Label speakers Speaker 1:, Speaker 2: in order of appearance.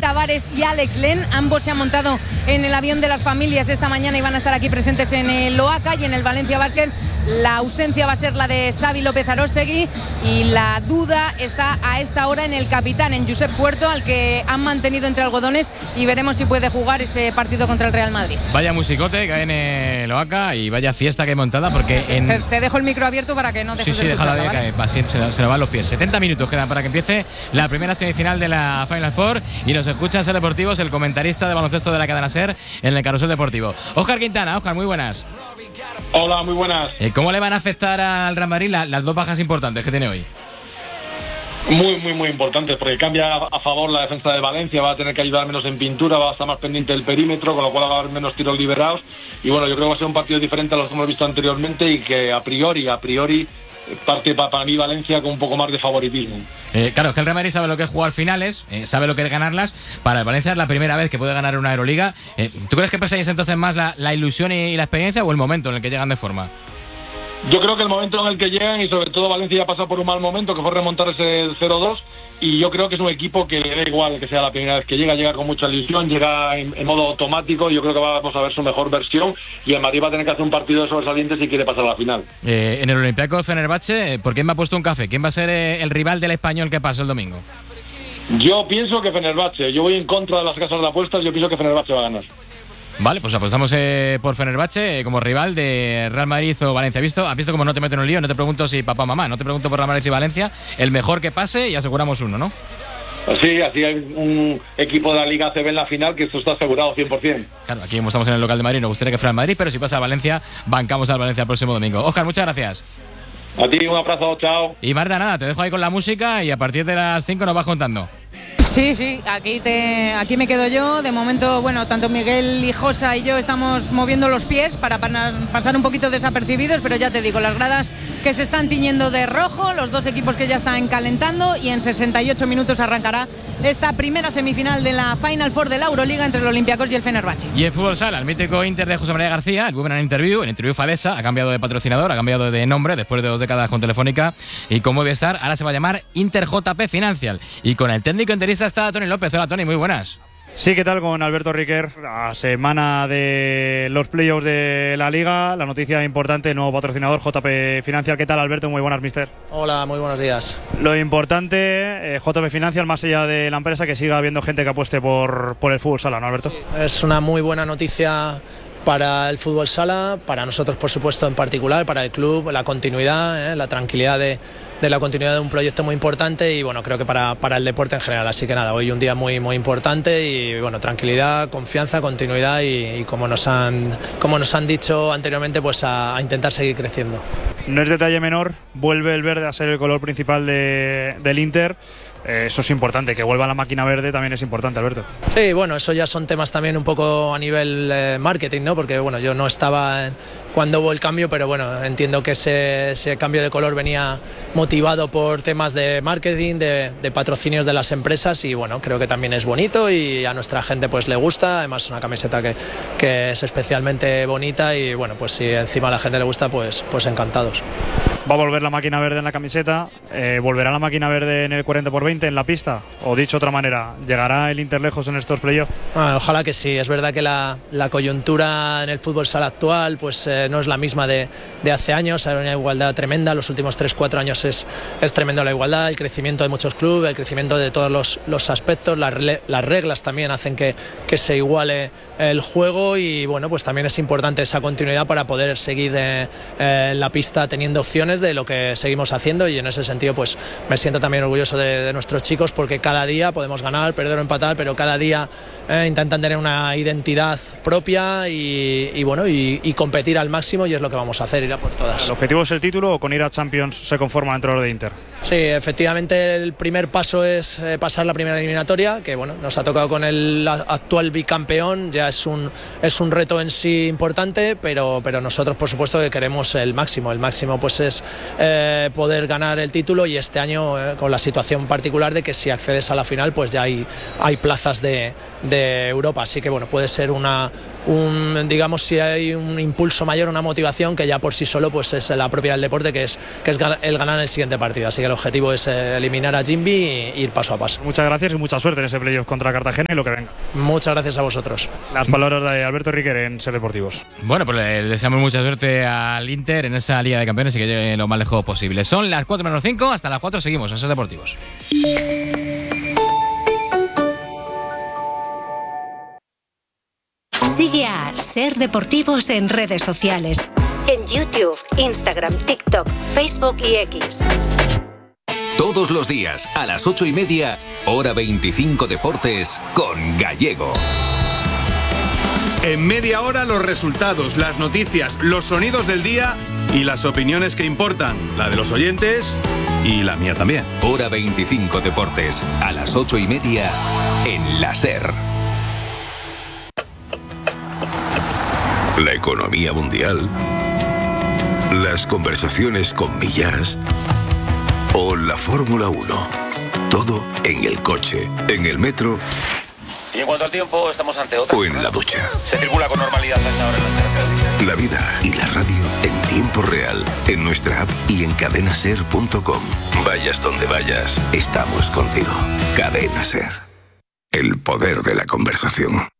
Speaker 1: Tavares y Alex Len. Ambos se han montado en el avión de las familias esta mañana y van a estar aquí presentes en el Oaca. Y en el Valencia Basket la ausencia va a ser la de Xavi López Aróstegui y la duda está a esta hora en el capitán, en Josep Puerto, al que han mantenido entre algodones, y veremos si puede jugar ese partido contra el Real Madrid.
Speaker 2: Vaya musicote que hay en el Oaca y vaya fiesta que hay montada, porque
Speaker 1: te dejo el micro abierto para que no dejes de
Speaker 2: déjala,
Speaker 1: ¿vale?
Speaker 2: Se nos van los pies. 70 minutos quedan para que empiece la primera semifinal de la Final Four y nos escucha en Ser Deportivos el comentarista de baloncesto de la cadena Ser en el Carrusel Deportivo. Óscar Quintana. Óscar, muy buenas.
Speaker 3: Hola, muy buenas.
Speaker 2: ¿Cómo le van a afectar al Real Madrid las dos bajas importantes que tiene hoy?
Speaker 3: Muy importantes, porque cambia a favor la defensa de Valencia, va a tener que ayudar menos en pintura, va a estar más pendiente del perímetro, con lo cual va a haber menos tiros liberados. Y bueno, yo creo que va a ser un partido diferente a los que hemos visto anteriormente y que a priori parte para mí Valencia con un poco más de favoritismo.
Speaker 2: Claro, es que el Real Madrid sabe lo que es jugar finales, sabe lo que es ganarlas. Para el Valencia es la primera vez que puede ganar una Euroliga. ¿Tú crees que pesáis entonces más la ilusión y la experiencia o el momento en el que llegan de forma?
Speaker 3: Yo creo que el momento en el que llegan, y sobre todo Valencia ya pasa por un mal momento, que fue remontar ese 0-2, y yo creo que es un equipo que le da igual que sea la primera vez que llega con mucha ilusión, llega en modo automático. Yo creo que vamos a ver su mejor versión, y el Madrid va a tener que hacer un partido de sobresaliente si quiere pasar a la final.
Speaker 2: En el Olympiacos Fenerbahce, ¿por quién me ha puesto un café? ¿Quién va a ser el rival del Español que pasa el domingo?
Speaker 3: Yo pienso que Fenerbahce. Yo voy en contra de las casas de apuestas, yo pienso que Fenerbahce va a ganar.
Speaker 2: Vale, pues apostamos por Fenerbahce como rival de Real Madrid o Valencia. ¿Has visto cómo no te meto en un lío? No te pregunto si papá o mamá, no te pregunto por Real Madrid y Valencia. El mejor que pase y aseguramos uno, ¿no?
Speaker 3: Sí, así hay un equipo de la Liga ACB en la final, que esto está asegurado 100%.
Speaker 2: Claro, aquí como estamos en el local de Madrid nos gustaría que fuera el Madrid, pero si pasa a Valencia, bancamos al Valencia el próximo domingo. Óscar, muchas gracias.
Speaker 3: A ti, un abrazo, chao.
Speaker 2: Y Marta, nada, te dejo ahí con la música y a partir de las 5 nos vas contando.
Speaker 1: Sí, aquí me quedo yo. De momento, bueno, tanto Miguel Hijosa y yo estamos moviendo los pies para pasar un poquito desapercibidos, pero ya te digo, las gradas que se están tiñendo de rojo, los dos equipos que ya están calentando, y en 68 minutos arrancará esta primera semifinal de la Final Four de la Euroliga entre el Olympiacos y el Fenerbahce.
Speaker 2: Y en fútbol sala, el mítico Inter de José María García, el Women Interview, el Interview Fadesa, ha cambiado de patrocinador, ha cambiado de nombre después de 2 décadas con Telefónica y con Movistar, ahora se va a llamar Inter JP Financial. Y con el técnico interista está Tony López. Hola Tony, muy buenas.
Speaker 4: Sí, ¿qué tal? Con Alberto Riquer, a semana de los playoffs de la Liga, la noticia importante, nuevo patrocinador JP Financial. ¿Qué tal, Alberto? Muy buenas, mister.
Speaker 5: Hola, muy buenos días.
Speaker 4: Lo importante, JP Financial, más allá de la empresa, que siga habiendo gente que apueste por el fútbol sala, ¿no, Alberto?
Speaker 5: Sí, es una muy buena noticia para el fútbol sala, para nosotros por supuesto en particular, para el club, la continuidad, la tranquilidad de la continuidad de un proyecto muy importante, y bueno, creo que para el deporte en general. Así que nada, hoy un día muy importante, y bueno, tranquilidad, confianza, continuidad y como nos han dicho anteriormente, pues a intentar seguir creciendo.
Speaker 4: No es detalle menor, vuelve el verde a ser el color principal del Inter. Eso es importante, que vuelva la máquina verde también es importante, Alberto.
Speaker 5: Sí, bueno, eso ya son temas también un poco a nivel marketing, ¿no? Porque bueno, yo no estaba cuando hubo el cambio, pero bueno, entiendo que ese cambio de color venía motivado por temas de marketing, de patrocinios de las empresas, y bueno, creo que también es bonito y a nuestra gente pues le gusta. Además es una camiseta que es especialmente bonita, y bueno, pues si encima a la gente le gusta, pues encantados.
Speaker 4: ¿Va a volver la máquina verde en la camiseta? ¿Volverá la máquina verde en el 40x20 en la pista? O dicho de otra manera, ¿llegará el Inter lejos en estos playoffs?
Speaker 5: Bueno, ojalá que sí. Es verdad que la coyuntura en el fútbol sala actual pues no es la misma de hace años. Hay una igualdad tremenda. Los últimos 3-4 años es tremendo la igualdad, el crecimiento de muchos clubes, el crecimiento de todos los aspectos. Las reglas también hacen que se iguale el juego, y bueno, pues también es importante esa continuidad para poder seguir en la pista teniendo opciones de lo que seguimos haciendo, y en ese sentido pues me siento también orgulloso de nuestros chicos, porque cada día podemos ganar, perder o empatar, pero cada día intentan tener una identidad propia y bueno, y competir al máximo, y es lo que vamos a hacer, ir a por todas.
Speaker 4: ¿El objetivo es el título o con ir a Champions se conforma el entrenador de Inter?
Speaker 5: Sí, efectivamente el primer paso es pasar la primera eliminatoria, que bueno, nos ha tocado con el actual bicampeón, ya es un reto en sí importante, pero nosotros por supuesto que queremos el máximo pues es poder ganar el título, y este año con la situación particular de que si accedes a la final pues ya hay plazas de Europa, así que bueno, puede ser una digamos, si hay un impulso mayor, una motivación que ya por sí solo pues es la propia del deporte, que es el ganar el siguiente partido. Así que el objetivo es eliminar a Jimby e ir paso a paso.
Speaker 4: Muchas gracias y mucha suerte en ese playoff contra Cartagena y lo que venga.
Speaker 5: Muchas gracias a vosotros.
Speaker 4: Las palabras de Alberto Riquer en Ser Deportivos.
Speaker 2: Bueno, pues le deseamos mucha suerte al Inter en esa Liga de Campeones y que llegue lo más lejos posible. Son las 4 menos 5, hasta las 4 seguimos en Ser Deportivos.
Speaker 6: Sigue a Ser Deportivos en redes sociales. En YouTube, Instagram, TikTok, Facebook y X.
Speaker 7: Todos los días, a las 8:30, Hora 25 Deportes, con Gallego.
Speaker 8: En media hora los resultados, las noticias, los sonidos del día y las opiniones que importan, la de los oyentes y la mía también.
Speaker 7: Hora 25 Deportes, a las 8:30, en la SER.
Speaker 9: La economía mundial, las conversaciones con Millás o la Fórmula 1. Todo en el coche, en el metro.
Speaker 10: Y en cuanto al tiempo, estamos ante otra.
Speaker 9: O en la ducha.
Speaker 10: Se circula con normalidad hasta ahora en las carreteras.
Speaker 9: La vida y la radio en tiempo real, en nuestra app y en cadenaser.com. Vayas donde vayas, estamos contigo. Cadena Ser. El poder de la conversación.